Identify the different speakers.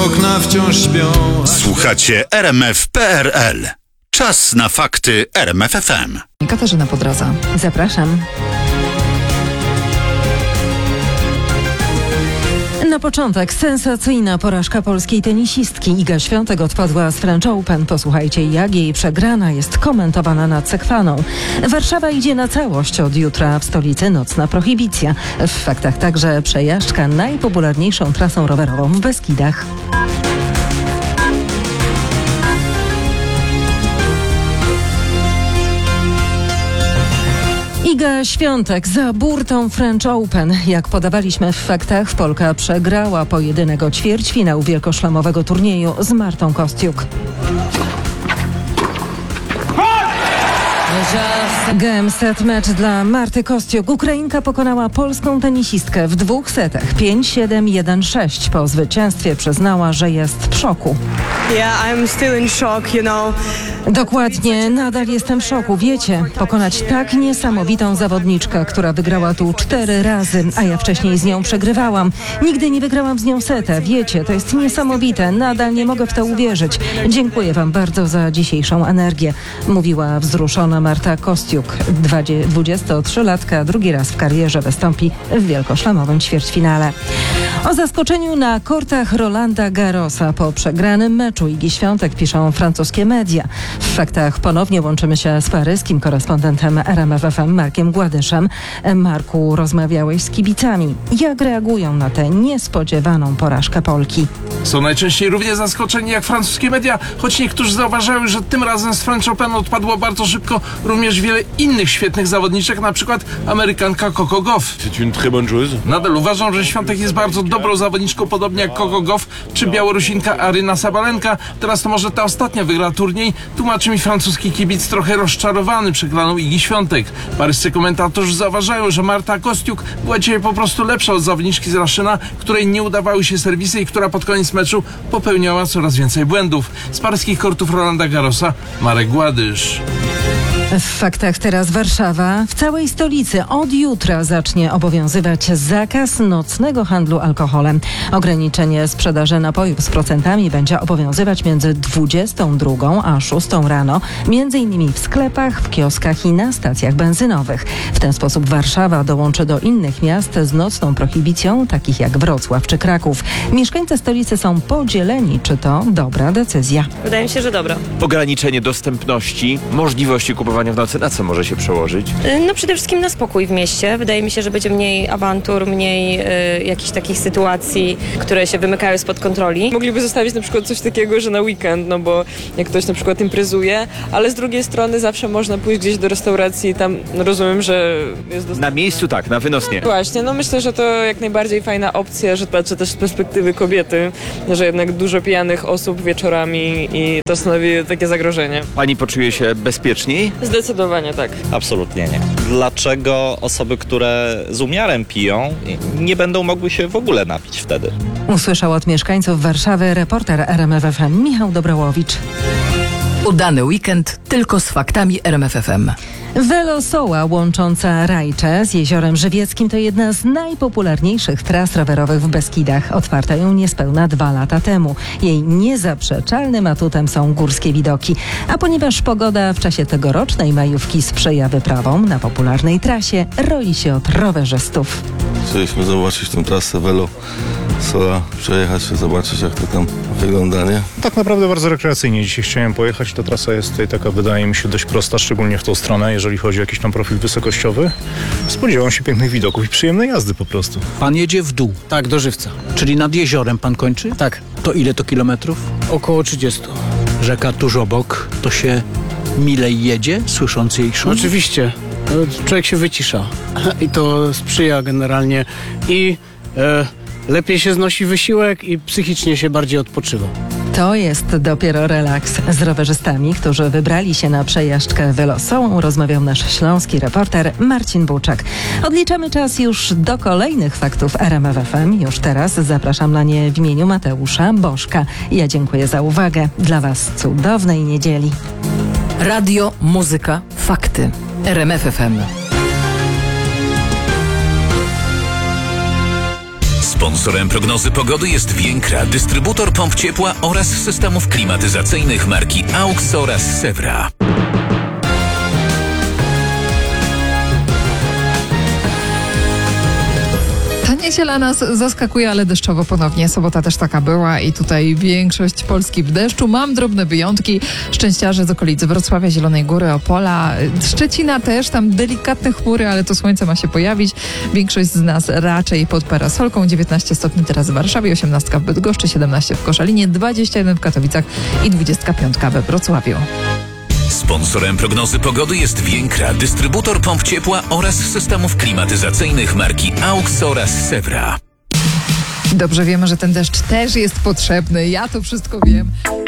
Speaker 1: okna wciąż śpią.
Speaker 2: Słuchacie RMF.pl. Czas na fakty RMF FM.
Speaker 3: Katarzyna Podradza. Zapraszam. Na początek sensacyjna porażka polskiej tenisistki. Iga Świątek odpadła z French Open. Posłuchajcie, jak jej przegrana jest komentowana nad Sekwaną. Warszawa idzie na całość. Od jutra w stolicy nocna prohibicja. W faktach także przejażdżka najpopularniejszą trasą rowerową w Beskidach. Iga Świątek za burtą French Open. Jak podawaliśmy w faktach, Polka przegrała pojedynek o ćwierćfinał wielkoszlemowego turnieju z Martą Kostiuk. Game set mecz dla Marty Kostiuk. Ukrainka pokonała polską tenisistkę w 2 setach 5-7, 1-6. Po zwycięstwie przyznała, że jest w szoku.
Speaker 4: I'm still in shock,
Speaker 3: Dokładnie, nadal jestem w szoku. Wiecie, pokonać tak niesamowitą zawodniczkę, która wygrała tu 4 razy, a ja wcześniej z nią przegrywałam. Nigdy nie wygrałam z nią seta. Wiecie, to jest niesamowite. Nadal nie mogę w to uwierzyć. Dziękuję wam bardzo za dzisiejszą energię, mówiła wzruszona Marta Kostiuk. 23-latka drugi raz w karierze wystąpi w wielkoszlemowym ćwierćfinale. O zaskoczeniu na kortach Rolanda Garrosa po przegranym meczu Igi Świątek piszą francuskie media. W faktach ponownie łączymy się z paryskim korespondentem RMF FM Markiem Gładyszem. Marku, rozmawiałeś z kibicami. Jak reagują na tę niespodziewaną porażkę Polki?
Speaker 5: Są najczęściej równie zaskoczeni jak francuskie media, choć niektórzy zauważają, że tym razem z French Open odpadło bardzo szybko również wiele innych świetnych zawodniczek, na przykład Amerykanka Coco Gauff. Nadal uważam, że Świątek jest bardzo dobrą zawodniczką, podobnie jak Coco Gauff czy Białorusinka Aryna Sabalenka. Teraz to może ta ostatnia wygra turniej, tłumaczy mi francuski kibic trochę rozczarowany przegraną Igi Świątek. Paryscy komentatorzy zauważają, że Marta Kostiuk była dzisiaj po prostu lepsza od zawodniczki z Raszyna, której nie udawały się serwisy i która pod koniec meczu popełniała coraz więcej błędów. Z paryskich kortów Rolanda Garrosa Marek Gładysz.
Speaker 3: W faktach teraz Warszawa. W całej stolicy od jutra zacznie obowiązywać zakaz nocnego handlu alkoholem. Ograniczenie sprzedaży napojów z procentami będzie obowiązywać między 22 a 6 rano, m.in. w sklepach, w kioskach i na stacjach benzynowych. W ten sposób Warszawa dołączy do innych miast z nocną prohibicją, takich jak Wrocław czy Kraków. Mieszkańcy stolicy są podzieleni, czy to dobra decyzja.
Speaker 4: Wydaje mi się, że dobra.
Speaker 6: Ograniczenie dostępności, możliwości kupowania w nocy, na co może się przełożyć?
Speaker 4: No przede wszystkim na spokój w mieście. Wydaje mi się, że będzie mniej awantur, mniej jakichś takich sytuacji, które się wymykają spod kontroli.
Speaker 7: Mogliby zostawić na przykład coś takiego, że na weekend, no bo jak ktoś na przykład imprezuje, ale z drugiej strony zawsze można pójść gdzieś do restauracji, tam rozumiem, że jest
Speaker 6: Na miejscu tak, na wynos nie.
Speaker 7: Właśnie, no myślę, że to jak najbardziej fajna opcja, że patrzę też z perspektywy kobiety, że jednak dużo pijanych osób wieczorami i to stanowi takie zagrożenie.
Speaker 6: Pani poczuje się bezpieczniej?
Speaker 7: Zdecydowanie tak.
Speaker 8: Absolutnie nie. Dlaczego osoby, które z umiarem piją, nie będą mogły się w ogóle napić wtedy?
Speaker 3: Usłyszał od mieszkańców Warszawy reporter RMF FM Michał Dobrałowicz.
Speaker 9: Udany weekend tylko z faktami RMF FM.
Speaker 3: Velosoła łącząca Rajcze z Jeziorem Żywieckim to jedna z najpopularniejszych tras rowerowych w Beskidach. Otwarta ją niespełna 2 lata temu. Jej niezaprzeczalnym atutem są górskie widoki. A ponieważ pogoda w czasie tegorocznej majówki sprzyja wyprawom na popularnej trasie, roi się od rowerzystów.
Speaker 10: Chcieliśmy zobaczyć tę trasę Velosoła, przejechać się, zobaczyć jak to tam wygląda, nie?
Speaker 11: Tak naprawdę bardzo rekreacyjnie dzisiaj chciałem pojechać. Ta trasa jest tutaj taka, wydaje mi się, dość prosta, szczególnie w tą stronę, jeżeli chodzi o jakiś tam profil wysokościowy. Spodziewam się pięknych widoków i przyjemnej jazdy po prostu.
Speaker 12: Pan jedzie w dół?
Speaker 13: Tak, do Żywca.
Speaker 12: Czyli nad jeziorem pan kończy?
Speaker 13: Tak.
Speaker 12: To ile to kilometrów?
Speaker 13: Około 30.
Speaker 12: Rzeka tuż obok, to się milej jedzie, słysząc jej szum?
Speaker 13: Oczywiście. Człowiek się wycisza i to sprzyja generalnie i lepiej się znosi wysiłek i psychicznie się bardziej odpoczywa.
Speaker 3: To jest dopiero relaks. Z rowerzystami, którzy wybrali się na przejażdżkę Velosołą, rozmawiał nasz śląski reporter Marcin Buczak. Odliczamy czas już do kolejnych faktów RMF FM. Już teraz zapraszam na nie w imieniu Mateusza Bożka. Ja dziękuję za uwagę. Dla Was cudownej niedzieli.
Speaker 9: Radio, muzyka, fakty. RMF FM.
Speaker 1: Sponsorem prognozy pogody jest Więkra, dystrybutor pomp ciepła oraz systemów klimatyzacyjnych marki AUX oraz Sewra.
Speaker 14: Ta niedziela nas zaskakuje, ale deszczowo ponownie. Sobota też taka była i tutaj większość Polski w deszczu. Mam drobne wyjątki. Szczęściarze z okolicy Wrocławia, Zielonej Góry, Opola, Szczecina też. Tam delikatne chmury, ale to słońce ma się pojawić. Większość z nas raczej pod parasolką. 19 stopni teraz w Warszawie, 18 w Bydgoszczy, 17 w Koszalinie, 21 w Katowicach i 25 we Wrocławiu.
Speaker 1: Sponsorem prognozy pogody jest Więkra, dystrybutor pomp ciepła oraz systemów klimatyzacyjnych marki AUX oraz Sewra.
Speaker 14: Dobrze wiemy, że ten deszcz też jest potrzebny. Ja to wszystko wiem.